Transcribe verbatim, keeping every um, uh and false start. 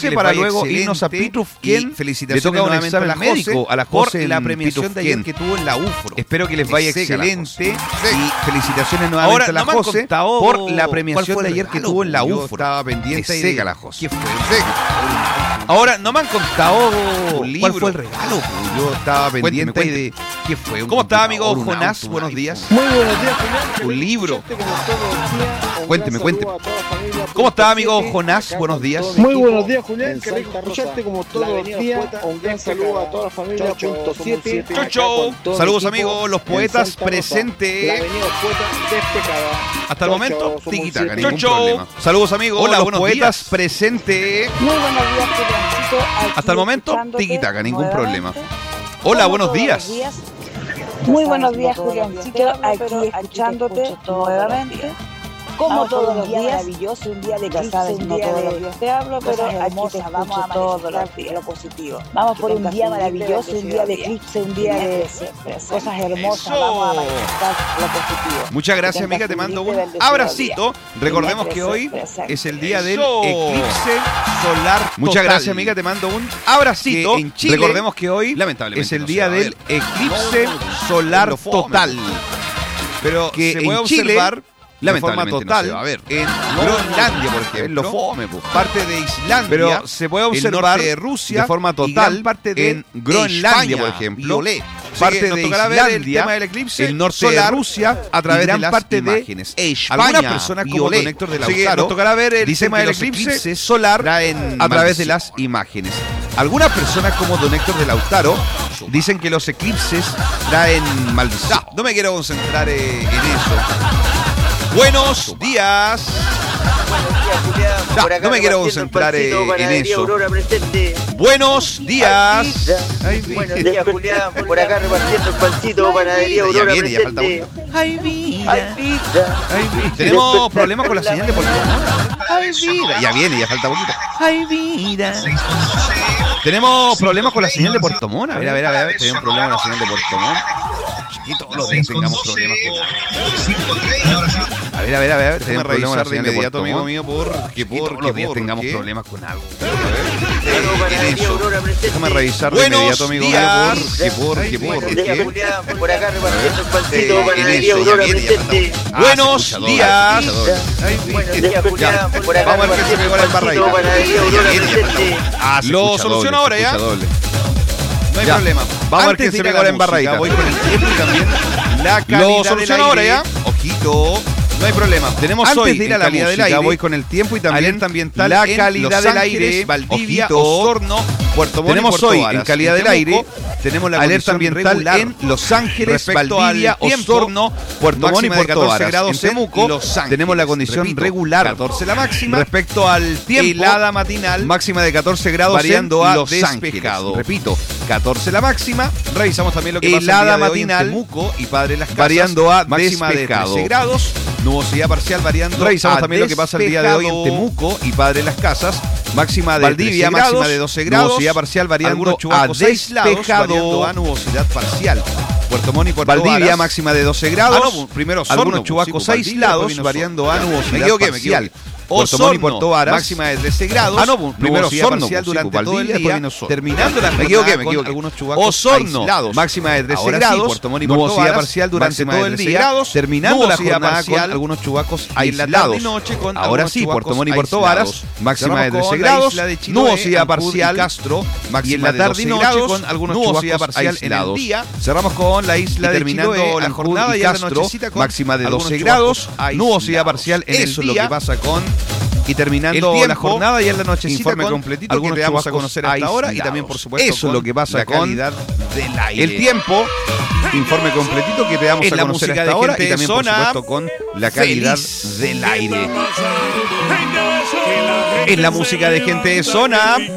José para luego irnos a Pitufquén. Felicitaciones le toca un nuevamente examen a la médico José a la por José la en premiación de ayer Pitufquén. que tuvo en la U F R O. Espero que les vaya Es seca la excelente José. y felicitaciones nuevamente Ahora, a la no me han José contado por la cuál premiación fue de el ayer que regalo, tuvo en la yo U F R O. estaba pendiente Es y seca de- la José. ¿Qué fue? Seca. Ahora, no me han contado Un cuál libro. fue el regalo. Yo estaba pendiente Cuénteme, de ¿qué fue? Un ¿Cómo está, amigo computador, un Jonás? auto, un Buenos iPhone. días. Muy buenos días, Julián. Un libro. Un Cuénteme, gran cuénteme. saludo a toda la familia. ¿Cómo está, amigo Siete, Jonás? acá Buenos con días. todo mi Muy equipo buenos días, Julián. en Qué rico Santa Rosa. escucharte como La todos los avenida días. Poeta, Un gran este saludo cada- a toda la familia. Chau, chau, Punto somos siete. siete. Chau, Acá chau. con todo mi Saludos, equipo amigos, los en poetas Santa Rosa. presentes. La avenida Poeta despejada. Hasta el Chau, momento, chau, somos tiquitaca, siete. ningún Chau, chau. problema. Saludos, amigos. Hola, los buenos poetas días. presentes. Muy buenos días, Juliancito. Aquí Hasta el momento, escuchándote tiquitaca, ningún nuevamente. problema. Hola, Como buenos todos días. los días. Muy buenos días, Juliancito. Aquí escuchándote nuevamente. Como todos los días, maravilloso, un día de eclipse, un día de... Te hablo, pero aquí te escucho todos los días. Lo positivo. Vamos por un día maravilloso, un día de eclipse, un día de cosas hermosas. Eso. Vamos a manifestar lo positivo. Muchas gracias, Que amiga. Te tengas mando un un lindo y abracito. bendecido Recordemos día. que hoy Exacto. es el día del Eso. eclipse solar. Muchas total. gracias, amiga. Te mando un abracito. Que en Chile, Recordemos que hoy lamentablemente es el no día se va a del ver. eclipse No, solar lo fome. total. Pero Que se en puede Chile, observar de forma lamentablemente no total se va a ver. en No, Groenlandia, por ejemplo. es lo fome, pues. Parte de Islandia, Pero se puede el observar norte de Rusia de forma y total gran parte de en Groenlandia, España, por ejemplo. violet. Parte Así que de nos tocará ver el Islandia, tema del eclipse el norte solar de Rusia, a través y gran de las parte imágenes. de España, algunas personas como violet. don Héctor de Así que Lautaro nos tocará ver el dicen tema que del los eclipse eclipses solar traen a través de maldición. las imágenes. Algunas personas como don Héctor de Lautaro dicen que los eclipses traen maldición. No, no me quiero concentrar eh, en eso. Buenos días. No, Por acá no me quiero repartiendo concentrar pancito, eh, en panadería eso. Aurora presente. Buenos días. Ay, Buenos días, Julián. Por acá repartiendo el pancito, panadería Ya Aurora viene, ya falta presente. Ay, vida. Ay, vida. Ay, vida. Tenemos problemas con la señal de Puerto Montt. Ay, vida. Ya viene, ya falta poquito. Ay, vida. Tenemos problemas con la señal de Puerto Montt. A ver, a ver, a ver, a ver. Tenemos un problema con la señal de Puerto Montt. Y todos los días tengamos problemas con A ver, a ver, a ver. Déjame Tenemos problemas con la revisar de señal de inmediato, Puerto amigo Montt. mío, porque Que todos por los días tengamos problemas. problemas con algo. Tengo panadería Aurora presente. Déjame revisar de Buenos inmediato, amigo días. mío, porque por, que por, Buenos que días, qué. Julián. Por acá repartiendo el Eh, pancito, en panadería eso, ya Aurora viene, ya presente. falta- Ah, Buenos se escucha doble, días. se escucha doble. Ay, Buenos vida. días, Julián. Ya. Por acá Vamos a ver qué se repartiendo pegó el la embarradita. pancito, panadería Ya Aurora viene, ya falta presente. doble. Ah, se Lo escucha soluciono doble, ahora, se ya. escucha doble. No hay Ya. problema. Vamos a ver Antes quién de se ir a pegó la la embarradita. embarradita. Voy con el tiempo y también la calidad Lo del soluciono ahora, aire. ya. Ojito. No hay problema. Tenemos Antes hoy de ir en a la calidad del música, aire, voy con el tiempo y también alerta ambiental la en calidad Los del Ángeles, aire, Valdivia, ojito, Osorno, Puerto Montt y tenemos Puerto hoy Varas. en calidad del Temuco, aire, tenemos la alerta condición ambiental regular en Los Ángeles, respecto Valdivia, al tiempo, Osorno, Puerto Montt y máxima de Puerto catorce Varas. grados En en Temuco, Los Ángeles. tenemos la condición Repito, regular, catorce la máxima. respecto al tiempo, helada matinal, máxima de catorce grados variando en a Los despejado. Ángeles. Repito, catorce la máxima. revisamos también lo que pasa el helada día de hoy en matinal, Temuco y Padre Las Casas, variando a máxima despejado. de trece grados. Nubosidad parcial variando Revisamos a también lo que pasa el día de hoy en despejado. Temuco y Padre Las Casas, máxima de Valdivia, trece máxima grados, de doce grados, nubosidad parcial variando algunos a chubascos aislados, despejado. variando a nubosidad parcial. Puerto Montt y Puerto Valdivia, Varas, máxima de doce grados, Ah, no, primero Osorno, algunos pues, chubascos sí, pues, Valdivia, aislados, después vino variando a Osorno. nubosidad Me equivoqué, me parcial. equivoqué. Puerto Montt y Puerto Osorno, Varas, máxima de trece grados. Ah, no, pues, primero nubosidad Osorno, parcial pues, sí, durante pues, todo el Valdivia, día, después vino Osorno. terminando la Me jornada equivoqué, me con equivoqué. algunos chubascos Osorno, aislados. máxima de trece Ahora grados, sí, Puerto Montt y Puerto nubosidad Varas, parcial durante máxima todo de el trece día, grados, terminando la nubosidad jornada parcial, con algunos chubascos y en la aislados. tarde y noche con Ahora algunos sí, chubascos Puerto Montt y Puerto Varas, aislados. máxima de Cerramos trece con la grados, isla de Chiloé, nubosidad Ancud y parcial, Castro, máxima y en la de tarde doce y noche grados, con algunos nubosidad chubascos parcial aislados. en el día. Cerramos con la isla Y de terminando Chiloé, la Ancud jornada y ya en la Castro, nochecita con máxima de algunos doce chubascos grados, nubosidad aislados. parcial en el Eso es lo día. que pasa con Y terminando el tiempo, la jornada y en la nochecita informe con completito algunos que te vamos a chubascos conocer hasta ahora y aislados. también, por supuesto, Eso es con lo que pasa la con calidad del aire. el tiempo, Informe completito que te vamos en a la conocer música hasta de ahora Gente y de también, por Zona, supuesto, con la calidad feliz. del aire. en la música de Gente de Zona.